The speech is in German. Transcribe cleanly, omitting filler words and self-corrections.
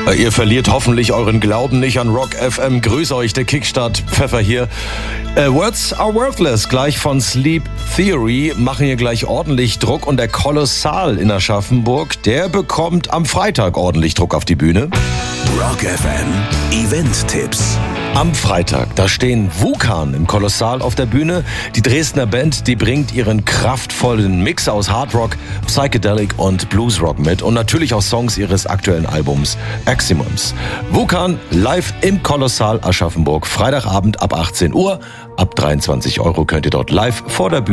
Ihr verliert hoffentlich euren Glauben nicht an Rock FM. Grüße euch, der Kickstart Pfeffer hier. Words are worthless, gleich von Sleep Theory, machen hier gleich ordentlich Druck. Und der Kolossal in Aschaffenburg, der bekommt am Freitag ordentlich Druck auf die Bühne. Rock FM Event-Tipps. Am Freitag, da stehen Wukan im Kolossal auf der Bühne. Die Dresdner Band, die bringt ihren kraftvollen Mix aus Hardrock, Psychedelic und Bluesrock mit. Und natürlich auch Songs ihres aktuellen Albums Aximums. Wukan live im Kolossal Aschaffenburg. Freitagabend ab 18 Uhr. Ab 23 € könnt ihr dort live vor der Bühne